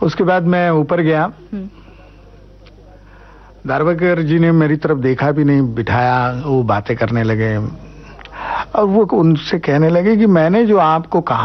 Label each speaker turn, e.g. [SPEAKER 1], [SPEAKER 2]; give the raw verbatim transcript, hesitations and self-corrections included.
[SPEAKER 1] उसके बाद मैं ऊपर गया, दारवाकर जी ने मेरी तरफ देखा भी नहीं, बिठाया, वो बातें करने लगे और वो उनसे कहने लगे कि मैंने जो आपको कहा